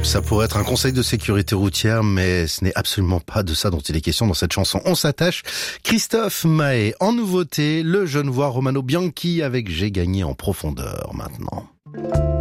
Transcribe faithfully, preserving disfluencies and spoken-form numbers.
Ça pourrait être un conseil de sécurité routière, mais ce n'est absolument pas de ça dont il est question dans cette chanson. On s'attache. Christophe Maé, en nouveauté, le Genevois Romano Bianchi avec J'ai gagné en profondeur maintenant.